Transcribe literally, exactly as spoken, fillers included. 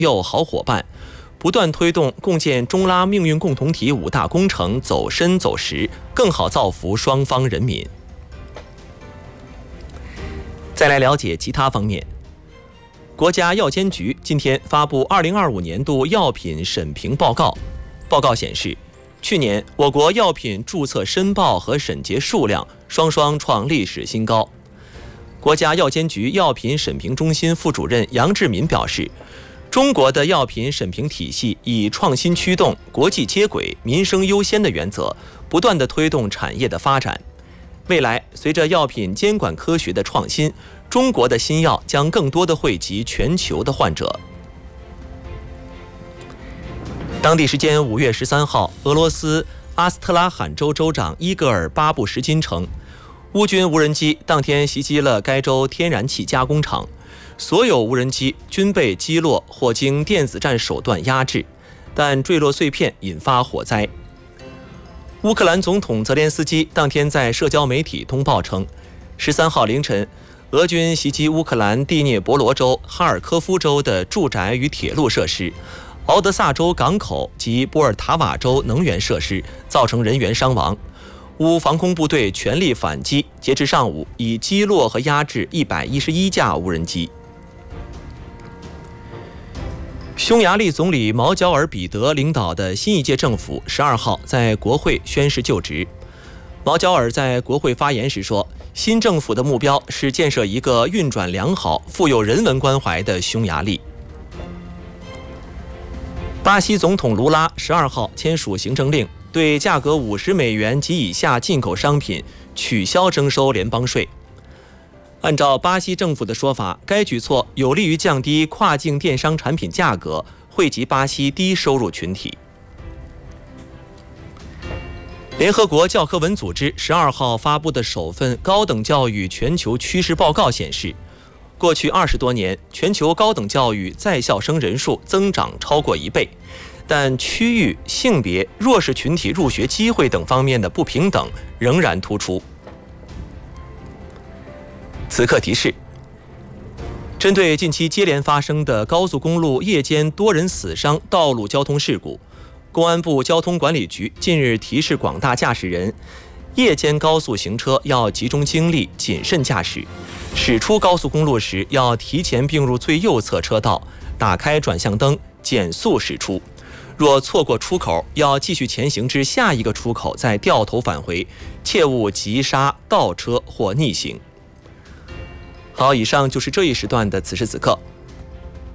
友好伙伴，不断推动共建中拉命运共同体五大工程走深走实，更好造福双方人民。再来了解其他方面。国家药监局今天发布二零二五年度药品审评报告。报告显示，去年我国药品注册申报和审结数量双双创历史新高。国家药监局药品审评中心副主任杨志民表示，中国的药品审评体系以创新驱动、国际接轨、民生优先的原则，不断地推动产业的发展。未来，随着药品监管科学的创新，中国的新药将更多地惠及全球的患者。当地时间五月十三号，俄罗斯阿斯特拉罕州州长伊戈尔·巴布什金称，乌军无人机当天袭击了该州天然气加工厂，所有无人机均被击落或经电子战手段压制，但坠落碎片引发火灾。乌克兰总统泽连斯基当天在社交媒体通报称，十三号凌晨，俄军袭击乌克兰第聂伯罗州、哈尔科夫州的住宅与铁路设施，敖德萨州港口及波尔塔瓦州能源设施，造成人员伤亡。乌防空部队全力反击，截至上午已击落和压制一百一十一架无人机。匈牙利总理毛焦尔彼得领导的新一届政府十二号在国会宣誓就职。毛焦尔在国会发言时说，新政府的目标是建设一个运转良好、富有人文关怀的匈牙利。巴西总统卢拉十二号签署行政令，对价格五十美元及以下进口商品取消征收联邦税。按照巴西政府的说法，该举措有利于降低跨境电商产品价格，惠及巴西低收入群体。联合国教科文组织十二号发布的首份高等教育全球趋势报告显示，过去二十多年，全球高等教育在校生人数增长超过一倍，但区域、性别、弱势群体入学机会等方面的不平等仍然突出。此刻提示：针对近期接连发生的高速公路夜间多人死伤道路交通事故，公安部交通管理局近日提示广大驾驶人，夜间高速行车要集中精力，谨慎驾驶。驶出高速公路时，要提前并入最右侧车道，打开转向灯，减速驶出。若错过出口，要继续前行至下一个出口，再掉头返回，切勿急刹、倒车或逆行。好，以上就是这一时段的此时此刻。